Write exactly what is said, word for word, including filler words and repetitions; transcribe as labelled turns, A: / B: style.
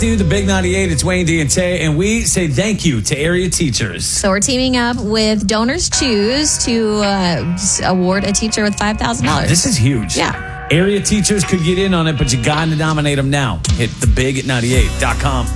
A: to the Big ninety-eight. It's Wayne, D, and Tay, and we say thank you to area teachers.
B: So we're teaming up with Donors Choose to uh, award a teacher with five thousand dollars.
A: This is huge.
B: Yeah.
A: Area teachers could get in on it, but you got to nominate them now. Hit the big at ninety-eight dot com.